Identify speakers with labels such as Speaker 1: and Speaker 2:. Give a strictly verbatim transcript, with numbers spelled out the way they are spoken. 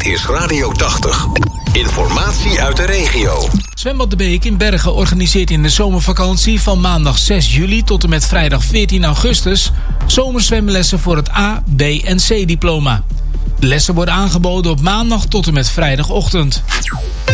Speaker 1: Dit is Radio tachtig. Informatie uit de regio.
Speaker 2: Zwembad De Beek in Bergen organiseert in de zomervakantie van maandag zes juli tot en met vrijdag veertien augustus zomerzwemlessen voor het A, B en C diploma. De lessen worden aangeboden op maandag tot en met vrijdagochtend.